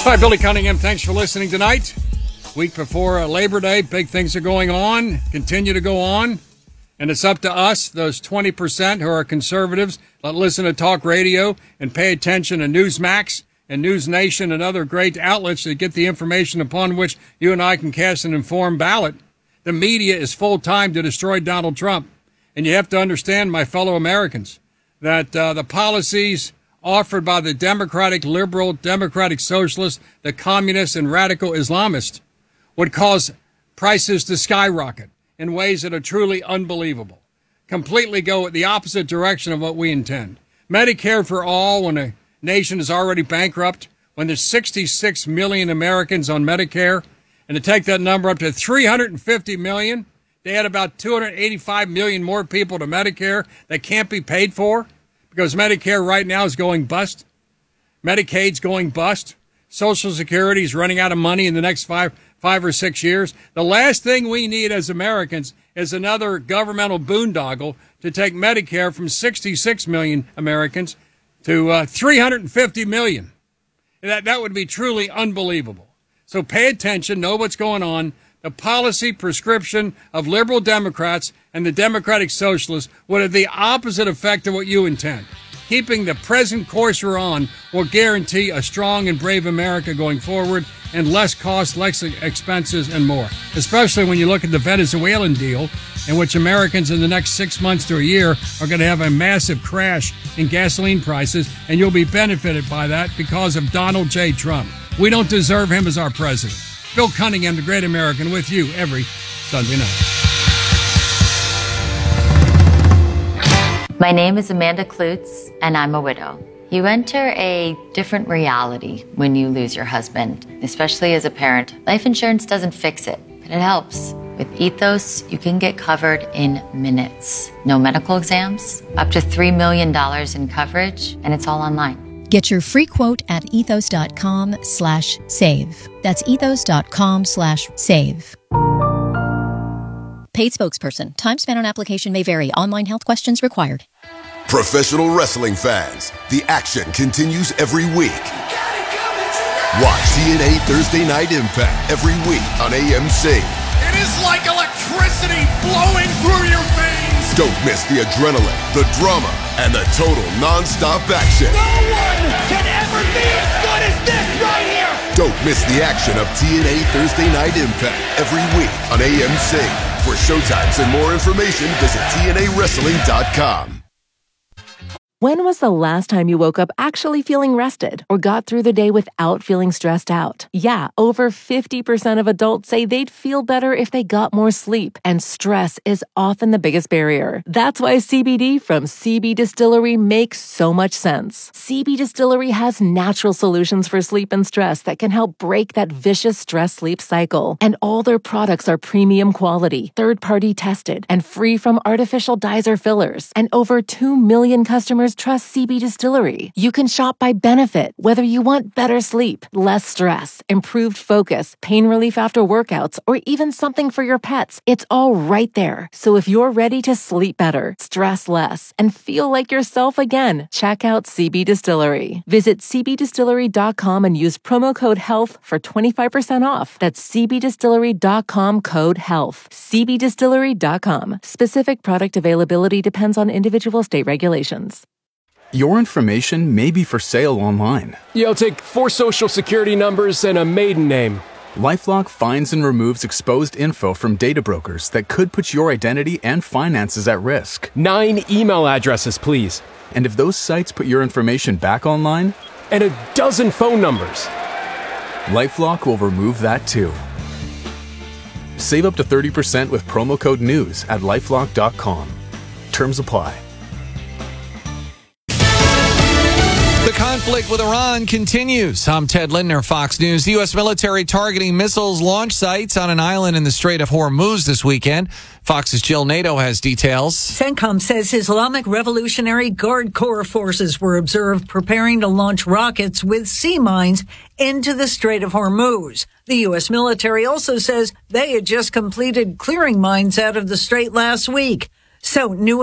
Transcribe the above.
Hi, Billy Cunningham. Thanks for listening tonight. Week before Labor Day, big things are going on, continue to go on. And it's up to us, those 20% who are conservatives, that listen to talk radio and pay attention to Newsmax and News Nation and other great outlets to get the information upon which you and I can cast an informed ballot. The media is full-time to destroy Donald Trump. And you have to understand, my fellow Americans, that the policies offered by the Democratic liberal, Democratic socialist, the communist, and radical Islamists would cause prices to skyrocket in ways that are truly unbelievable. Completely go the opposite direction of what we intend. Medicare for all when a nation is already bankrupt, when there's 66 million Americans on Medicare, and to take that number up to 350 million, they add about 285 million more people to Medicare that can't be paid for because Medicare right now is going bust. Medicaid's going bust. Social Security is running out of money in the next five or 6 years. The last thing we need as Americans is another governmental boondoggle to take Medicare from 66 million Americans to 350 million. That would be truly unbelievable. So pay attention, know what's going on. The policy prescription of liberal Democrats and the Democratic Socialists would have the opposite effect of what you intend. Keeping the present course we're on will guarantee a strong and brave America going forward and less costs, less expenses, and more. Especially when you look at the Venezuelan deal, in which Americans in the next 6 months to a year are going to have a massive crash in gasoline prices, and you'll be benefited by that because of Donald J. Trump. We don't deserve him as our president. Bill Cunningham, the great American, with you every Sunday night. My name is Amanda Klutz, and I'm a widow. You enter a different reality when you lose your husband, especially as a parent. Life insurance doesn't fix it, but it helps. With Ethos, you can get covered in minutes. No medical exams, up to $3 million in coverage, and it's all online. Get your free quote at ethos.com/save. That's ethos.com/save. Paid spokesperson. Time spent on application may vary. Online health questions required. Professional wrestling fans, the action continues every week. Watch TNA Thursday Night Impact every week on AMC. It is like electricity flowing through your veins. Don't miss the adrenaline, the drama, and the total non-stop action. No one can ever be as good as this right here. Don't miss the action of TNA Thursday Night Impact every week on AMC. For showtimes and more information, visit TNAWrestling.com. When was the last time you woke up actually feeling rested or got through the day without feeling stressed out? Yeah, over 50% of adults say they'd feel better if they got more sleep, and stress is often the biggest barrier. That's why CBD from CB Distillery makes so much sense. CB Distillery has natural solutions for sleep and stress that can help break that vicious stress-sleep cycle. And all their products are premium quality, third-party tested, and free from artificial dyes or fillers. And over 2 million customers trust CB Distillery. You can shop by benefit, whether you want better sleep, less stress, improved focus, pain relief after workouts, or even something for your pets. It's all right there. So if you're ready to sleep better, stress less, and feel like yourself again, check out CB Distillery. Visit cbdistillery.com and use promo code HEALTH for 25% off. That's cbdistillery.com code HEALTH. cbdistillery.com. Specific product availability depends on individual state regulations. Your information may be for sale online. I'll take 4 social security numbers and a maiden name. LifeLock finds and removes exposed info from data brokers that could put your identity and finances at risk. 9 email addresses, please. And if those sites put your information back online? And a dozen phone numbers. LifeLock will remove that too. Save up to 30% with promo code NEWS at LifeLock.com. Terms apply. The conflict with Iran continues. I'm Ted Lindner, Fox News. The U.S. military targeting missiles launch sites on an island in the Strait of Hormuz this weekend. Fox's Jill Nato has details. CENTCOM says Islamic Revolutionary Guard Corps forces were observed preparing to launch rockets with sea mines into the Strait of Hormuz. The U.S. military also says they had just completed clearing mines out of the strait last week. So new